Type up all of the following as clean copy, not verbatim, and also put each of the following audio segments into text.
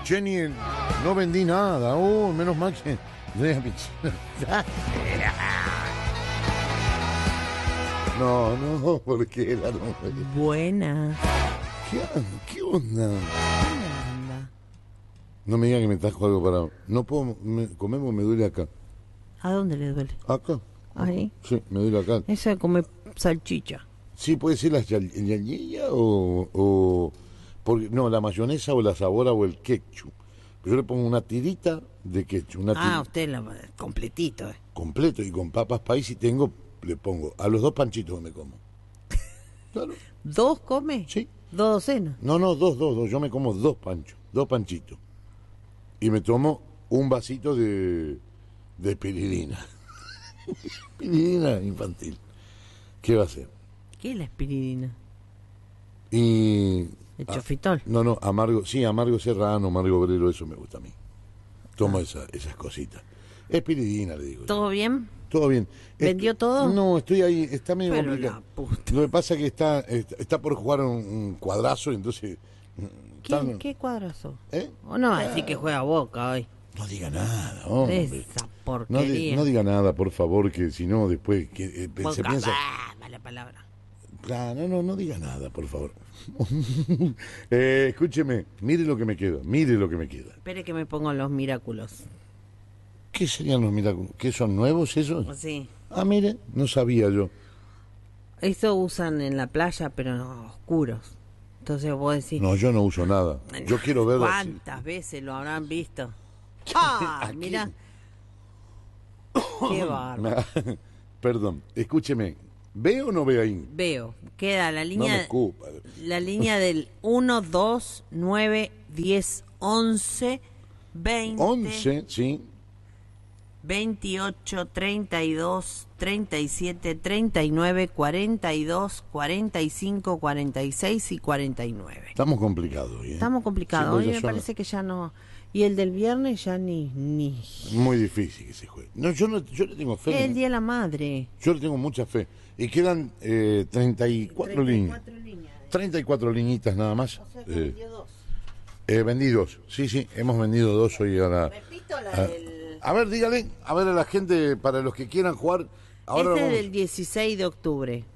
Jenny, no vendí nada. Menos mal que... No, ¿por qué la no? Buena. ¿Qué onda? ¿Qué onda? No me diga que me trajo algo para... No puedo comer porque me duele acá. ¿A dónde le duele? ¿Acá? Ahí. Sí, me duele acá. Eso de comer salchicha. Sí, puede ser la yalilla o porque, no, la mayonesa o la sabora o el ketchup. Pero yo le pongo una tirita de ketchup. Usted completito. Completo y con papas país si tengo, le pongo a los 2 panchitos que me como. Claro. ¿2 come? Sí. 2 docenas. No, 2. Yo me como 2 panchos, 2 panchitos. Y me tomo un vasito de piridina. Piridina infantil. ¿Qué va a ser? ¿Qué es la espiridina? Y... ¿El chofitol? No, amargo, sí, amargo serrano, amargo obrero, eso me gusta a mí. Tomo esas cositas. Espiridina, le digo. ¿Todo bien? Todo bien. ¿Vendió todo? No, estoy ahí, está medio Pero complicado. la puta. Lo que pasa es que está por jugar un cuadrazo, entonces... ¿Qué cuadrazo? ¿Eh? ¿O no va a decir que juega Boca hoy? No diga nada, hombre. Esa porquería. No diga nada, por favor, que si no después se Boca, piensa... mala palabra. No diga nada, por favor. Escúcheme, mire lo que me queda. Espere que me pongo los Miraculos. ¿Qué serían los milagros? ¿Qué son nuevos esos? Sí. Mire, no sabía yo. Eso usan en la playa, pero no, oscuros. Entonces vos decís... No, yo no uso nada. Yo quiero verlo así. ¿Cuántas veces lo habrán visto? Mira. Qué bárbaro. Perdón, escúcheme. ¿Ve o no ve ahí? Veo. Queda la No línea... me escupa. La línea del 1, 2, 9, 10, 11, 20... 11, sí. 28, 32, 37, 39, 42, 45, 46 y 49. Estamos complicados hoy, ¿eh? Estamos complicados. Sí, Hoy ya me son- parece que ya no... Y el del viernes ya ni... Muy difícil que se juegue. No, yo le tengo fe. El Día de la Madre. Yo le tengo mucha fe. Y quedan 34 líneas. 34 liñitas nada más. Vendidos. Sí, hemos vendido 2 hoy a la... Repito la del... A ver, dígale, a ver a la gente, para los que quieran jugar. Ahora Este es vamos- del 16 de octubre.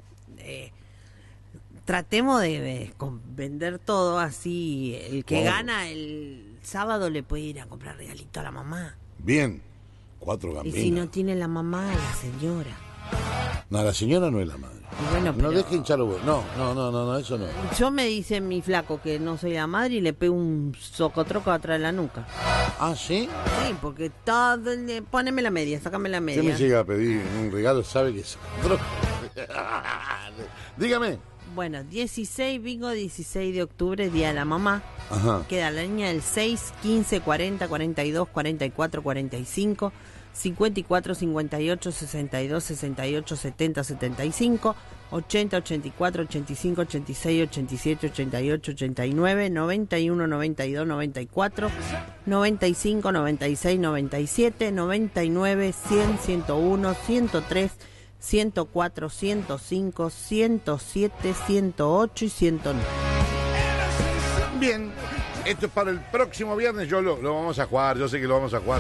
Tratemos de vender todo así. El que Wow. gana el sábado le puede ir a comprar regalito a la mamá. Bien, 4 Y gambinas. si no tiene la mamá, la señora. No, la señora no es la madre. Y bueno, No pero deje hinchar los huevos. No, eso no. yo me dice mi flaco que no soy la madre y le pego un socotroco atrás de la nuca. ¿Ah, sí? Sí, porque todo poneme la media, sácame la Usted media. me llega a pedir un regalo, sabe que es... Dígame. Bueno, 16, bingo 16 de octubre, Día de la Mamá. Ajá. Queda la línea del 6, 15, 40, 42, 44, 45, 54, 58, 62, 68, 70, 75, 80, 84, 85, 86, 87, 88, 89, 91, 92, 94, 95, 96, 97, 99, 100, 101, 103, 104, 105, 107, 108 y 109. Bien. Esto es para el próximo viernes. Lo vamos a jugar. Yo sé que lo vamos a jugar.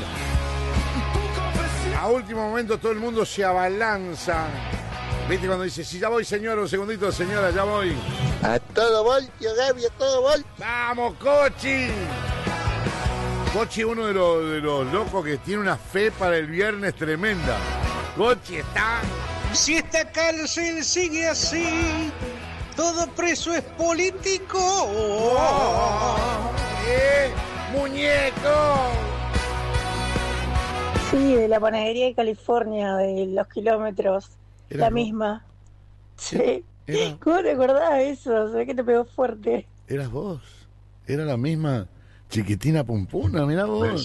A último momento todo el mundo se abalanza. ¿Viste cuando dice, si ya voy, señor, un segundito, señora, ya voy? A todo vol, tío Gaby, a todo vol. ¡Vamos, Cochi! Cochi es uno de los locos que tiene una fe para el viernes tremenda. Cochi está... Si esta cárcel sigue así, todo preso es político. ¡Muñeco! Sí, de la panadería de California, de los kilómetros. ¿Eras La vos? misma. Sí. Era- ¿Cómo te acordás de eso? Se ve que te pegó fuerte. Eras vos. Era la misma chiquitina pumpuna, mirá vos.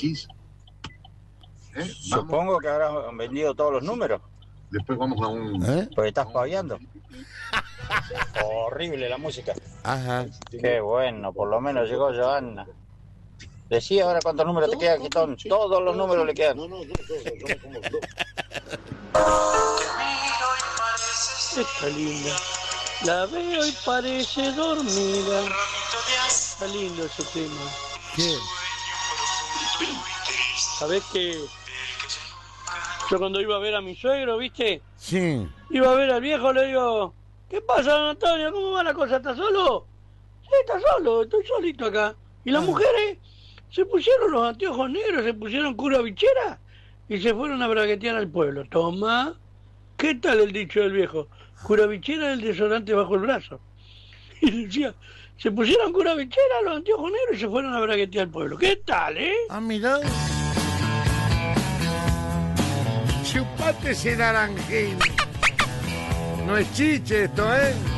Supongo que habrás vendido todos los números, Después vamos a un... ¿Eh? porque estás paviando. Horrible la música. Ajá. Qué bueno, por lo menos llegó Johanna. Decía ahora cuántos números te quedan, Quitón. Todos los números le quedan. No, yo me como 2. Está linda. La veo y parece dormida. Está lindo ese tema. ¿Qué? ¿Sabés que yo cuando iba a ver a mi suegro, viste? Sí. Iba a ver al viejo, le digo, ¿qué pasa, don Antonio? ¿Cómo va la cosa? ¿Estás solo? Sí, está solo, estoy solito acá. Y las mujeres se pusieron los anteojos negros, se pusieron cura bichera y se fueron a braguetear al pueblo. Toma, ¿qué tal el dicho del viejo? Cura bichera el desodorante bajo el brazo. Y decía, se pusieron cura bichera, los anteojos negros y se fueron a braguetear al pueblo. ¿Qué tal, Ah, mirá. Chupate ese naranjín. No es chiche esto, ¿eh?